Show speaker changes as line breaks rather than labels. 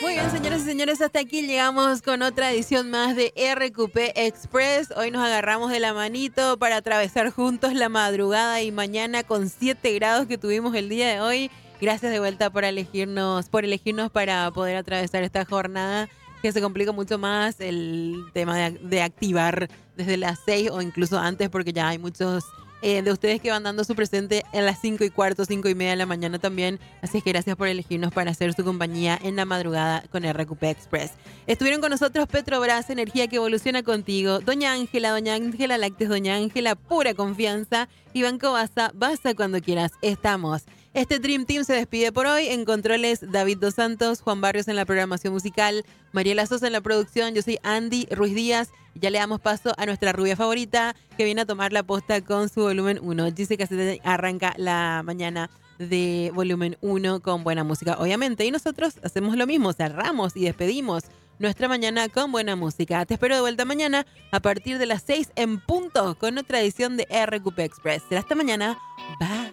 Muy bien, señoras y señores, hasta aquí llegamos con otra edición más de RQP Express. Hoy nos agarramos de la manito para atravesar juntos la madrugada y mañana con 7 grados que tuvimos el día de hoy. Gracias de vuelta por elegirnos para poder atravesar esta jornada que se complica mucho más el tema de activar desde las 6 o incluso antes porque ya hay muchos de ustedes que van dando su presente a las 5:15, 5:30 de la mañana también. Así es que gracias por elegirnos para hacer su compañía en la madrugada con RQP Express. Estuvieron con nosotros Petrobras, energía que evoluciona contigo. Doña Ángela Lácteos, Doña Ángela, pura confianza. Y Banco Basta cuando quieras. Estamos. Este Dream Team se despide por hoy. En controles, David Dos Santos, Juan Barrios en la programación musical, Mariela Sosa en la producción. Yo soy Andy Ruiz Díaz. Ya le damos paso a nuestra rubia favorita que viene a tomar la posta con su volumen 1. Dice que se arranca la mañana de volumen 1 con buena música, obviamente. Y nosotros hacemos lo mismo, cerramos y despedimos nuestra mañana con buena música. Te espero de vuelta mañana a partir de las 6 en punto con otra edición de RQP Express. Será hasta mañana. Bye.